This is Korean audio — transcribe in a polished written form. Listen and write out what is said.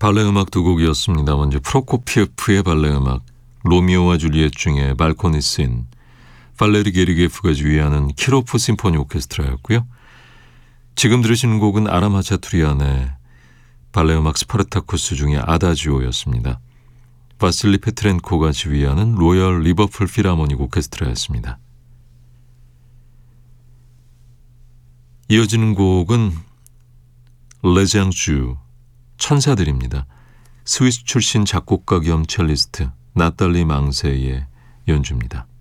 발레 음악 두 곡이었습니다. 먼저 프로코피에프의 발레 음악 로미오와 줄리엣 중에 발코니 씬, 발레리 게르기예프가 지휘하는 키로프 심포니 오케스트라였고요. 지금 들으시는 곡은 아라마차투리안의 발레 음악 스파르타쿠스 중에 아다지오였습니다. 바실리 페트렌코가 지휘하는 로열 리버풀 필하모닉 오케스트라였습니다. 이어지는 곡은 레장주 천사들입니다. 스위스 출신 작곡가 겸 첼리스트 나탈리 망세의 연주입니다.